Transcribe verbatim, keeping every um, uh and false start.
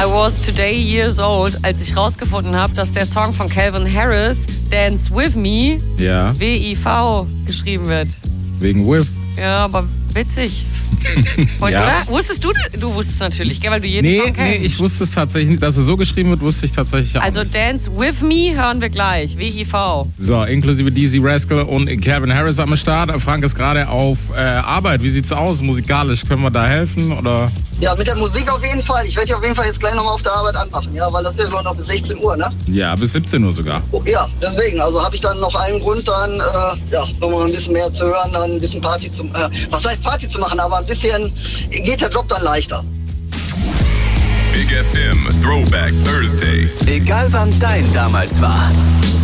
I was today years old, als ich rausgefunden habe, dass der Song von Calvin Harris, Dance With Me, ja. W I V geschrieben wird. Wegen With. Ja, aber witzig. Und, ja. Oder? Wusstest du, du wusstest natürlich, gell, weil du jeden nee, Song kennst. Nee, ich wusste es tatsächlich nicht. Dass es so geschrieben wird, wusste ich tatsächlich auch Also nicht. Dance With Me hören wir gleich, W I V. So, inklusive D Z Rascal und Calvin Harris am Start. Frank ist gerade auf äh, Arbeit. Wie sieht's aus musikalisch? Können wir da helfen? Oder? Ja, mit der Musik auf jeden Fall. Ich werde dich auf jeden Fall jetzt gleich nochmal auf der Arbeit anmachen, ja, weil das ist ja noch bis sechzehn Uhr, ne? Ja, bis siebzehn Uhr sogar. Oh, ja, deswegen. Also habe ich dann noch einen Grund, dann äh, ja, nochmal ein bisschen mehr zu hören, dann ein bisschen Party zu äh, was heißt Party zu machen, aber ein bisschen geht der Job dann leichter. Big F M Throwback Thursday. Egal wann dein damals war.